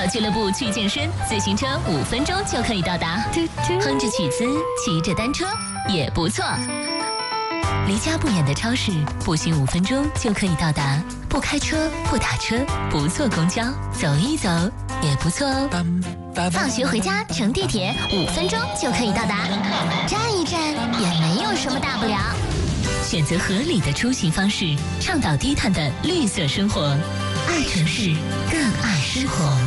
到俱乐部去健身，自行车5分钟就可以到达。哼着曲子，骑着单车也不错。离家不远的超市，步行5分钟就可以到达。不开车，不打车，不坐公交，走一走也不错哦。放学回家乘地铁5分钟就可以到达，站一站也没有什么大不了。选择合理的出行方式，倡导低碳的绿色生活，爱城市，更爱生活。